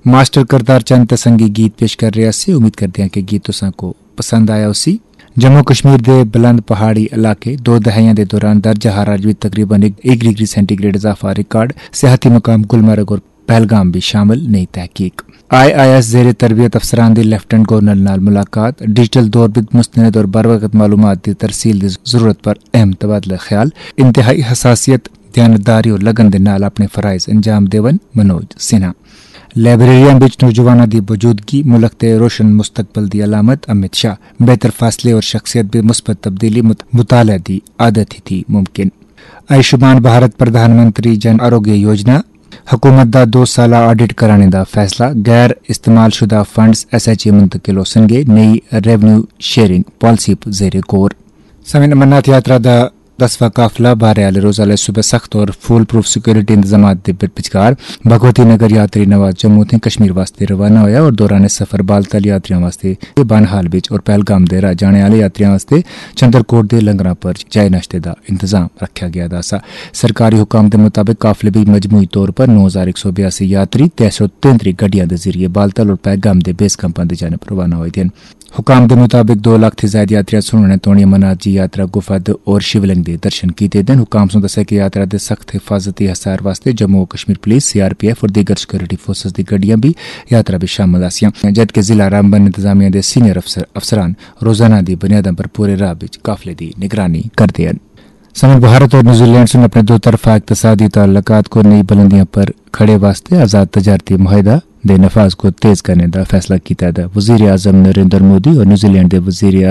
Master Kartar Chand तसंगी गीत पेश कर रहे सी। उम्मीद करते हैं कि गीत तुसां को पसंद आया उसी। जम्मू कश्मीर के बुलंद पहाड़ी इलाके 2 दहाइयां के दौरान दर्जा हरारत भी तकरीबन 1 डिग्री सेंटीग्रेड इजाफा रिकॉर्ड। सियाहती मकाम गुलमर्ग और पहलगाम भी शामिल। नई तहकीक IIS जेर तरबियत अफसरान दी लेफ्टिनेंट गवर्नर नाल मुलाकात। डिजिटल दौर बिद मुस्तनद और बरवकत मालूमात की तरसील की जरूरत पर अहम तबादला ख्याल। इंतहाई हसासियत दयानतदारी और लगन दे नाल अपने फराइज अंजाम देवन मनोज सिन्हा। लाइब्रेरियां बिच नौजवानों की मौजूदगी मुल्क के रोशन मुस्तकबल की अलामत। अमित शाह बेहतर फासले और शख्सियत में मुस्बत तब्दीली मुताला की आदत ही थी मुमकिन। आयुष्मान भारत प्रधानमंत्री जन आरोग्य योजना। हुकूमत का 2 साला ऑडिट कराने का फैसला। गैर इस्तेमाल शुदा फंड्स SHA मुंतकिल होसनगे। नई रेवन्यू शेयरिंग पॉलिसी जेर गौर। समीन अमरनाथ यात्रा का 10वां काफिला 12 आले रोज आले सुबह सख्त और फुल प्रूफ सिक्योरिटी इंतजाम के पिचकार भगवती नगर यात्री नवाज जम्मू थे कश्मीर वास्ते रवाना होया और दौरान सफर बालतल यात्रियों वास्ते बनहाल बिच और पहलगाम देरा जाने वाले यात्रियों वास्ते चंद्रकोट के लंगरां पर चाय नाश्ते का इंतजाम रखा गया था। सरकारी हुकाम के मुताबिक काफिले भी मजमूई तौर पर 9182 यात्री 333 गड्डियां के जरिए बालतल और पहलगाम के बेस कैंपों की जानिब रवाना हुए थे। हुकाम के मुताबिक 2 लाख थी ज्यादा यात्रियां सुनने तोणी अमरनाथ जी यात्रा गुफा और शिवलिंग के दर्शन किए दिन। हुकाम से दसा कि यात्रा के सख्त हिफाजती हसार वास्ते जम्मू कश्मीर पुलिस CRPF और दीगर सिक्योरिटी फोर्सेस की गड्डियां भी यात्रा भी शामिल आसियां। जबकि जिला रामबन इंतजामिया के सीनियर अफसरान रोजाना की बुनियादों पर पूरे राह काफिले की निगरानी करते हैं। समझ भारत और न्यूजीलैंड से अपने 2 तरफा इक्तसादी ताल्लुकात को नई बुलंदियों पर खड़े वास्ते आजाद तजारती मुआहदा दे नफाज को तेज करने का फैसला किया। वजीर आजम नरेंद्र मोदी और न्यूजीलैंड के वजीर